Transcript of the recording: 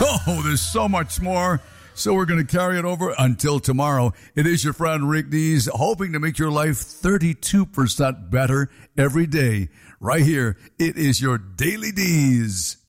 Oh, there's so much more. So we're going to carry it over until tomorrow. It is your friend Rick Dees, hoping to make your life 32% better every day. Right here, it is your Daily Dees.